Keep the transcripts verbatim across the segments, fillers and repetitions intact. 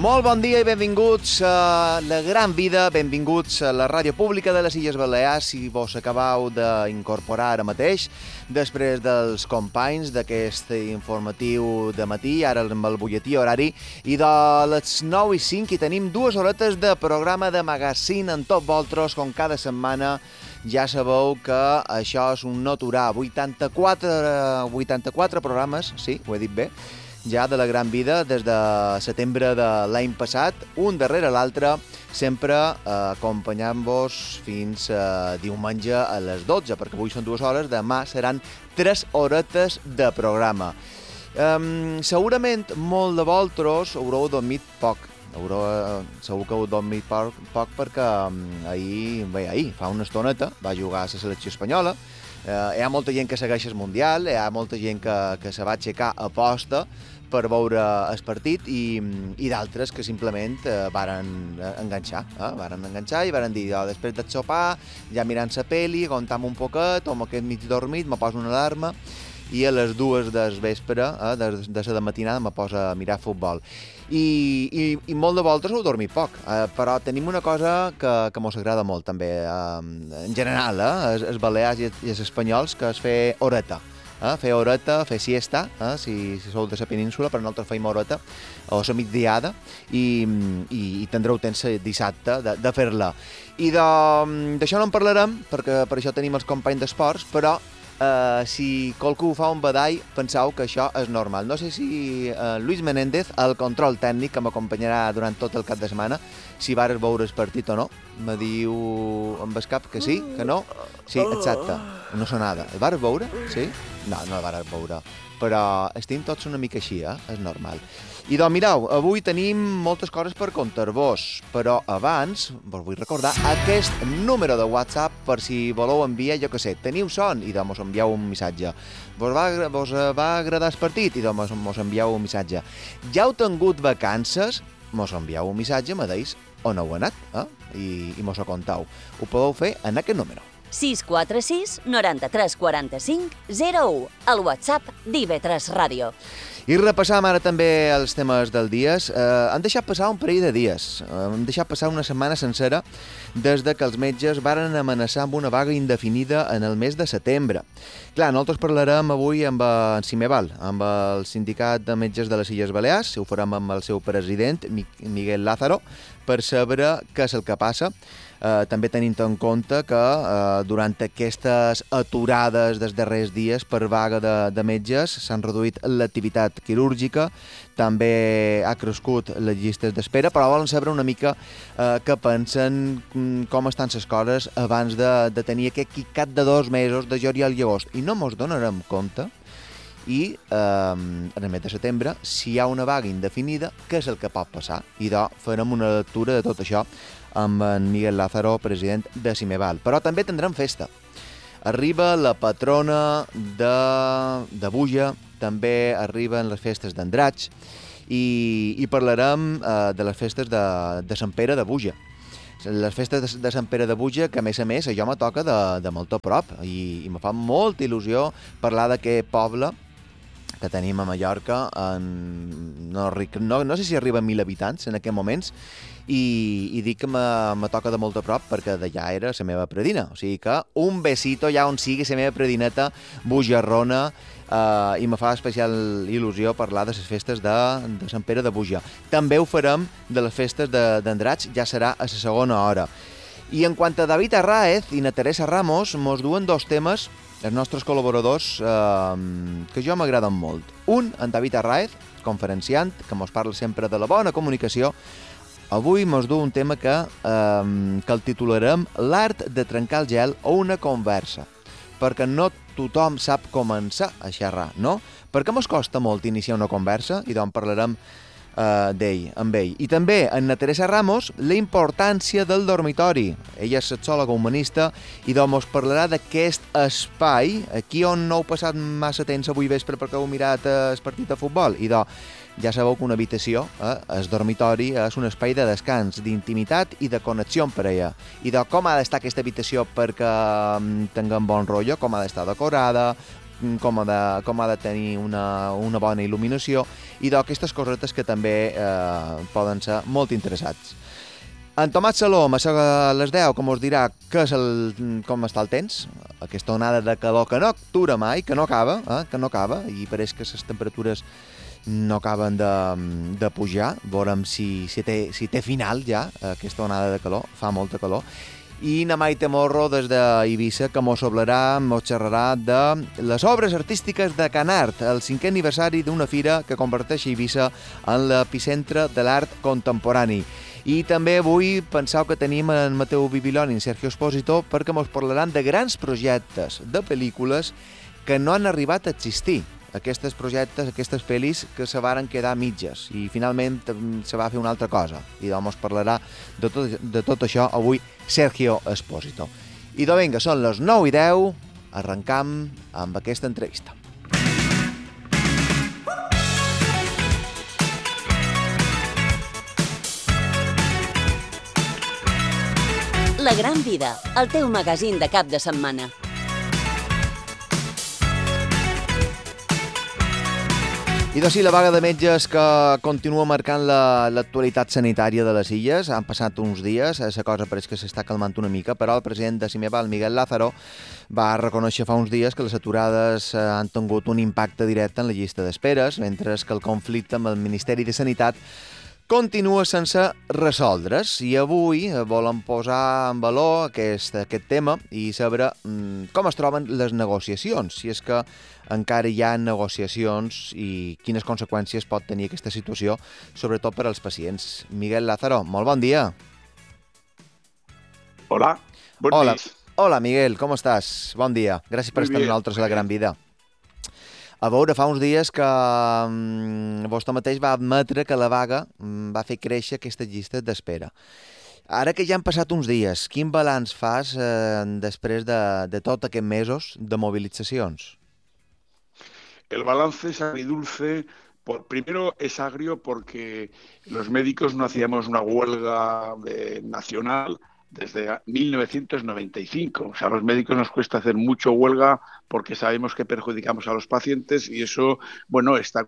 Molt bon dia i benvinguts a La Gran Vida, benvinguts a la ràdio pública de les Illes Balears, si vos acabeu d'incorporar ara mateix, després dels companys d'aquest informatiu de matí, ara amb el butlletí horari, i de les nou i cinc i tenim dues horetes de programa de magazine en tot vosaltres, com cada setmana. Ja sabeu que això és un no aturar, vuitanta-quatre, vuitanta-quatre programes, sí, ho he dit bé, ja de La Gran Vida, des de setembre de l'any passat, un darrere l'altre, sempre eh, acompanyant-vos fins a diumenge a les dotze, perquè avui són dues hores, demà seran tres horetes de programa. Um, segurament molt de vosaltres haureu dormit poc, haureu, segur que heu dormit poc, poc perquè um, ahir, bé, ahir, fa una estoneta, va jugar a la selecció espanyola. Uh, hi ha molta gent que segueix el Mundial, hi ha molta gent que, que se va aixecar a posta per veure el partit i, i d'altres que simplement uh, varen enganxar, eh? varen enganxar i varen dir, oh, després del sopar, ja mirant la peli, aguantam un poquet, o aquest mig dormit, me poso una alarma i a les dues del vespre, eh, de, de la matinada, me posa a mirar futbol. I, i, i molt de voltes heu dormit poc, eh, però tenim una cosa que, que mos agrada molt també, eh, en general, eh, els, els balears i els, i els espanyols, que és fer horeta. Eh, fer horeta, fer siesta, eh, si, si sou de la península, però nosaltres feim horeta, o la migdiada, i, i, i tindreu temps dissabte de, de fer-la. I d'això no en parlarem, perquè per això tenim els companys d'esports, però Uh, si qualcú fa un badall, penseu que això és normal. No sé si uh, Luis Menéndez, el control tècnic que m'acompanyarà durant tot el cap de setmana, si vares veure el partit o no, me diu amb el cap que sí, que no. Sí, exacte, no sonada. El vares veure? Sí? No, no el vares veure. Però estem tots una mica així, eh? És normal. I doncs mireu, avui tenim moltes coses per contar-vos, però abans vos vull recordar aquest número de WhatsApp per si voleu enviar, jo què sé, teniu son i doncs mos envieu un missatge. Vos va, vos va agradar el partit i doncs mos envieu un missatge. Ja heu tingut vacances? Mos envieu un missatge, me deis on heu anat, eh? I, i mos ho contau. Ho podeu fer en aquest número. sis quatre sis, noranta-tres, quaranta-cinc, zero u, el WhatsApp d'I V tres Ràdio. I repassam ara també els temes del dia. Eh, han deixat passar un parell de dies. Eh, han deixat passar una setmana sencera des de que els metges varen amenaçar amb una vaga indefinida en el mes de setembre. Clar, nosaltres parlarem avui amb en Cimeval, amb el Sindicat de Metges de les Illes Balears. Ho farem amb el seu president, Miguel Lázaro, per saber què és el que passa. Uh, també tenint en compte que uh, durant aquestes aturades dels darrers dies per vaga de, de metges s'han reduït l'activitat quirúrgica, també ha crescut les llistes d'espera, però volen saber una mica uh, què pensen, com estan les coses abans de, de tenir aquest quicat de dos mesos de juliol i agost. I no mos donarem compte i eh, en el mes de setembre, si hi ha una vaga indefinida, què és el que pot passar? I doncs farem una lectura de tot això amb en Miguel Lázaro, president de Cimeval. Però també tindrem festa. Arriba la patrona de, de Buja, també arriben les festes d'Andratx i, i parlarem eh, de les festes de, de Sant Pere de Buja. Les festes de, de Sant Pere de Buja, que a més a més això me toca de, de molt a prop i, i me fa molta il·lusió parlar d'aquest poble que tenim a Mallorca, en, no, no, no sé si arriba a mil habitants en aquests moments, i, i dic que me, me toca de molt a prop perquè d'allà era la meva predina. O sigui que un besito ja on sigui la meva predineta bujarrona, eh, i me fa especial il·lusió parlar de les festes de, de Sant Pere de Buja. També ho farem de les festes d'Andratx, ja serà a la segona hora. I en quant a David Arraez i na Teresa Ramos, mos duen dos temes els nostres col·laboradors eh, que jo m'agraden molt. Un, en David Arraez, conferenciant, que mos parla sempre de la bona comunicació. Avui mos du un tema que, eh, que el titularem L'art de trencar el gel o una conversa, perquè no tothom sap començar a xerrar, no? Perquè mos costa molt iniciar una conversa i doncs parlarem Uh, d'ell, amb ell. I també en na Teresa Ramos la importància del dormitori. Ella és sexòloga humanista i doncs mos parlarà d'aquest espai aquí on no heu passat massa temps avui vespre perquè heu mirat el partit de futbol. I doncs ja sabeu que una habitació, eh, el dormitori, és un espai de descans, d'intimitat i de connexió amb parella. I doncs com ha d'estar aquesta habitació perquè um, tinguem bon rotllo, com ha d'estar decorada, com ha de, com ha de tenir una, una bona il·luminació i d'aquestes cosetes que també eh, poden ser molt interessants. En Tomàs Salom, a les deu, com us dirà que és el, com està el temps, aquesta onada de calor que no atura mai, que no acaba, eh, que no acaba, i pareix que les temperatures no acaben de, de pujar. Veurem si, si, té, si té final ja aquesta onada de calor, fa molta calor. I na Maite Morro des d'Eivissa, que mos hablarà, mos xerrarà de les obres artístiques de Can Art, el cinquè aniversari d'una fira que converteix Eivissa en l'epicentre de l'art contemporani. I també avui penseu que tenim en Mateu Bibiloni i en Sergio Espósito perquè mos parlaran de grans projectes de pel·lícules que no han arribat a existir. Aquests projectes, aquestes pel·lis que se varen quedar mitges i finalment se va fer una altra cosa. I doncs mos parlarà de tot, de tot això avui Sergio Espósito. I doncs vinga, són les nou i deu, arrencam amb aquesta entrevista. La Gran Vida, el teu magazín de cap de setmana. I doncs sí, la vaga de metges que continua marcant l'actualitat sanitària de les Illes. Han passat uns dies, la cosa pareix que s'està calmant una mica, però el president de Simeval, Miguel Lázaro, va reconèixer fa uns dies que les aturades han tingut un impacte directe en la llista d'esperes, mentre que el conflicte amb el Ministeri de Sanitat continua sense resoldre's. I avui volen posar en valor aquest, aquest tema i saber mm, com es troben les negociacions, si és que encara hi ha negociacions i quines conseqüències pot tenir aquesta situació, sobretot per als pacients. Miguel Lázaro, molt bon dia. Hola, bon Hola. dia. Hola, Miguel, com estàs? Bon dia. Gràcies per Muy estar amb bien. nosaltres a la Gran Vida. A veure, fa uns dies que mm, vostè mateix va admetre que la vaga mm, va fer créixer aquesta llista d'espera. Ara que ja han passat uns dies, quin balanç fas eh, després de, de tot aquests mesos de mobilitzacions? El balance es agridulce. Por, primero es agrio porque los médicos no hacíamos una huelga de, nacional desde mil novecientos noventa y cinco. O sea, a los médicos nos cuesta hacer mucho huelga porque sabemos que perjudicamos a los pacientes y eso, bueno, está,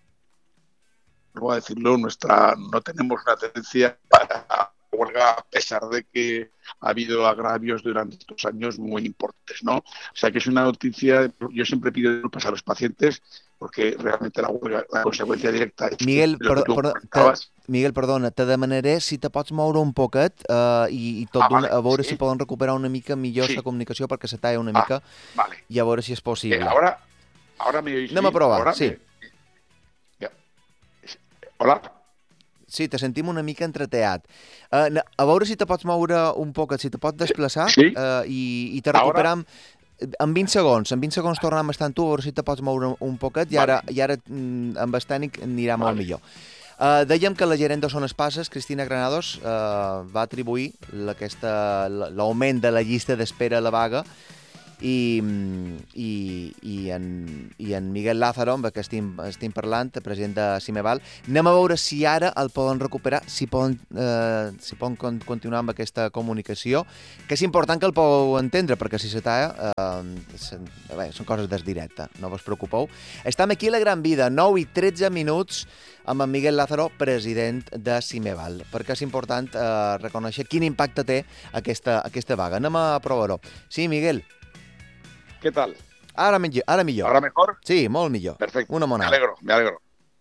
voy a decirlo, nuestra, no tenemos una tendencia a huelga a pesar de que ha habido agravios durante estos años muy importantes, ¿no? O sea, que es una noticia, yo siempre pido disculpas a los pacientes porque realmente la huelga, la conseqüència directa és Miguel, que, per, per, te, Miguel, perdona, te demanaré si te pots moure un poquet uh, i, i tot ah, vale, a veure sí. si poden recuperar una mica millor la sí. comunicació perquè se talla una ah, mica vale. i a veure si és possible. Eh, ahora, ahora me oís. Anem a provar, ahora sí. Me... Ja. Hola? Sí, te sentim una mica entreteat. Uh, a veure si te pots moure un poquet, si te pots desplaçar sí. uh, i, i te recuperam... Ahora... En vint segons, en vint segons tornem a estar amb tu, a veure si te pots moure un poquet i ara, vale. i ara amb el tècnic anirà vale. molt millor. Uh, dèiem que la gerent de Son Espases, Cristina Granados, uh, va atribuir l'augment de la llista d'espera a la vaga i, i, i, en, i en Miguel Lázaro, amb el que estem, estem parlant, el president de Simeval, anem a veure si ara el poden recuperar, si poden, eh, si poden continuar amb aquesta comunicació, que és important que el pugueu entendre, perquè si se talla, eh, bé, són coses des directe, no vos preocupeu. Estem aquí a la Gran Vida, nou i tretze minuts, amb en Miguel Lázaro, president de Simeval, perquè és important eh, reconèixer quin impacte té aquesta, aquesta vaga. Anem a provar-ho. Sí, Miguel? ¿Qué tal? Ara, millor, ara millor. ¿Ahora mejor? Sí, molt millor. Perfecto. Una monada. Me alegro, me alegro.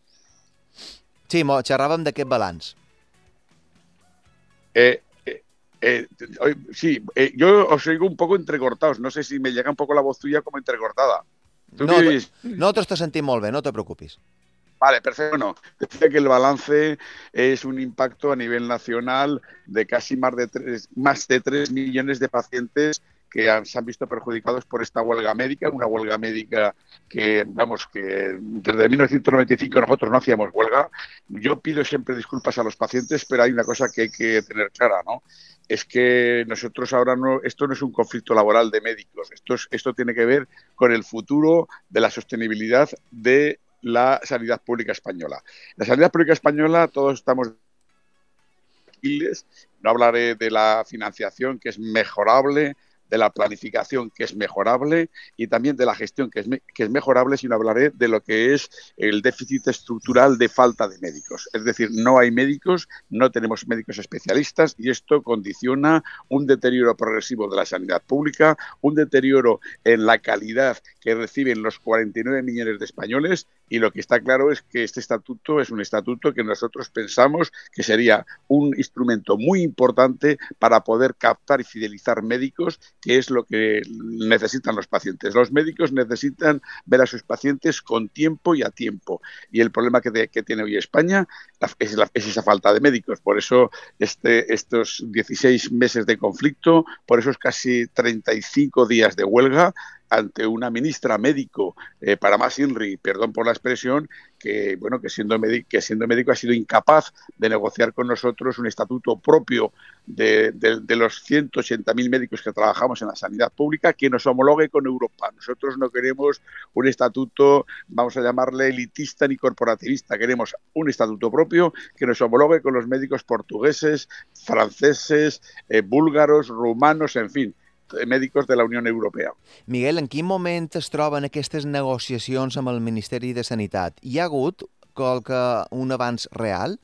Sí, xerràvem d'aquest balanç. Eh, eh, eh, sí, eh, yo os oigo un poco entrecortados. No sé si me llega un poco la voz tuya como entrecortada. ¿Tú no, me oyes? Nosaltres te sentim molt bé, no te preocupis. Vale, perfecto. Bueno, decía que el balance es un impacto a nivel nacional de casi más de tres, más de tres millones de pacientes que han, se han visto perjudicados por esta huelga médica, una huelga médica que, vamos, que desde mil novecientos noventa y cinco nosotros no hacíamos huelga. Yo pido siempre disculpas a los pacientes, pero hay una cosa que hay que tener clara, ¿no? Es que nosotros ahora no, esto no es un conflicto laboral de médicos, esto, es, esto tiene que ver con el futuro de la sostenibilidad de la sanidad pública española. La sanidad pública española, todos estamos... No hablaré de la financiación, que es mejorable, de la planificación, que es mejorable, y también de la gestión, que es, me, que es mejorable, sino hablaré de lo que es el déficit estructural de falta de médicos. Es decir, no hay médicos, no tenemos médicos especialistas, y esto condiciona un deterioro progresivo de la sanidad pública, un deterioro en la calidad que reciben los cuarenta y nueve millones de españoles, y lo que está claro es que este estatuto es un estatuto que nosotros pensamos que sería un instrumento muy importante para poder captar y fidelizar médicos, que es lo que necesitan los pacientes. Los médicos necesitan ver a sus pacientes con tiempo y a tiempo, y el problema que, de, que tiene hoy España es, la, es esa falta de médicos. Por eso este, estos dieciséis meses de conflicto, por esos casi treinta y cinco días de huelga, ante una ministra médico, eh, para más INRI, perdón por la expresión, que bueno que siendo, médico, que siendo médico ha sido incapaz de negociar con nosotros un estatuto propio de, de, de los ciento ochenta mil médicos que trabajamos en la sanidad pública, que nos homologue con Europa. Nosotros no queremos un estatuto, vamos a llamarle elitista ni corporativista, queremos un estatuto propio que nos homologue con los médicos portugueses, franceses, eh, búlgaros, rumanos, en fin, médicos de la Unió Europea. Miguel, en quin moment es troben aquestes negociacions amb el Ministeri de Sanitat? Hi ha hagut qualque, un avanç real?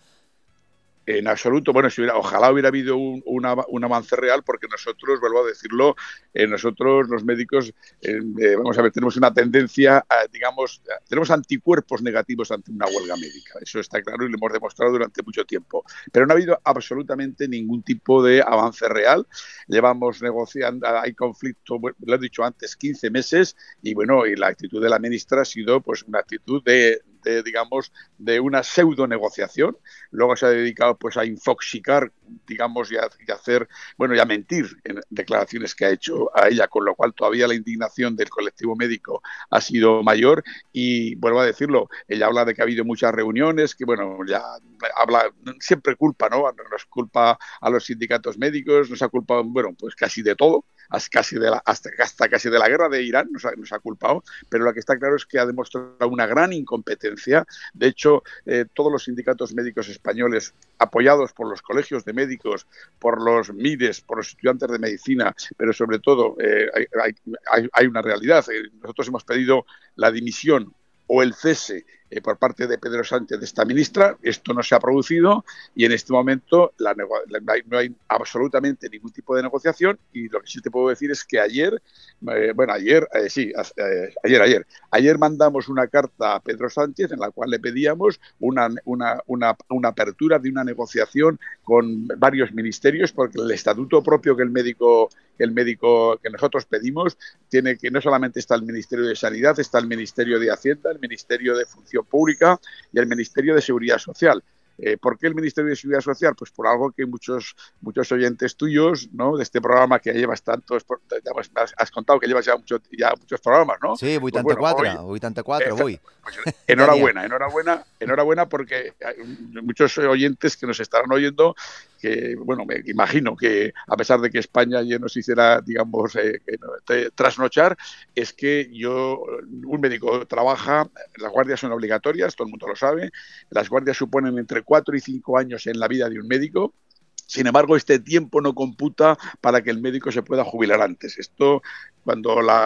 En absoluto. Bueno, si hubiera, ojalá hubiera habido un, una, un avance real, porque nosotros, vuelvo a decirlo, eh, nosotros los médicos, eh, eh, vamos a ver, tenemos una tendencia, a, digamos, a, tenemos anticuerpos negativos ante una huelga médica. Eso está claro y lo hemos demostrado durante mucho tiempo. Pero no ha habido absolutamente ningún tipo de avance real. Llevamos negociando, hay conflicto, bueno, lo he dicho antes, quince meses, y bueno, y la actitud de la ministra ha sido pues una actitud de, de digamos, de una pseudo negociación. Luego se ha dedicado pues a infoxicar, digamos, y a, y a hacer, bueno, y a mentir en declaraciones que ha hecho a ella, con lo cual todavía la indignación del colectivo médico ha sido mayor. Y vuelvo a decirlo, ella habla de que ha habido muchas reuniones, que bueno, ya habla, siempre culpa, ¿no? Nos culpa a los sindicatos médicos, nos ha culpado, bueno, pues casi de todo, casi de la, hasta, hasta casi de la guerra de Irán nos ha, nos ha culpado, pero lo que está claro es que ha demostrado una gran incompetencia. De hecho, eh, todos los sindicatos médicos españoles, apoyados por los colegios de médicos, por los MIRES, por los estudiantes de medicina, pero sobre todo eh, hay, hay, hay una realidad. Nosotros hemos pedido la dimisión o el cese eh, por parte de Pedro Sánchez de esta ministra. Esto no se ha producido y en este momento la la, no hay absolutamente ningún tipo de negociación, y lo que sí te puedo decir es que ayer, eh, bueno, ayer, eh, sí, eh, ayer, ayer, ayer mandamos una carta a Pedro Sánchez en la cual le pedíamos una, una, una, una apertura de una negociación con varios ministerios, porque el estatuto propio que el médico que el médico que nosotros pedimos tiene que no solamente está el Ministerio de Sanidad, está el Ministerio de Hacienda, el Ministerio de Función Pública y el Ministerio de Seguridad Social. Eh, ¿Por qué el Ministerio de Seguridad Social? Pues por algo que muchos muchos oyentes tuyos, ¿no?, de este programa que ya llevas tantos, ya has contado que llevas ya, mucho, ya muchos programas, ¿no? Sí, vuitanta-quatre, pues bueno, vuitanta-quatre, avui. Eh, pues enhorabuena, enhorabuena, enhorabuena porque hay muchos oyentes que nos estarán oyendo que, bueno, me imagino que a pesar de que España ya nos hiciera, digamos, eh, trasnochar, es que yo, un médico trabaja, las guardias son obligatorias, todo el mundo lo sabe, las guardias suponen entre cuatro y cinco años en la vida de un médico. Sin embargo, este tiempo no computa para que el médico se pueda jubilar antes. Esto, cuando la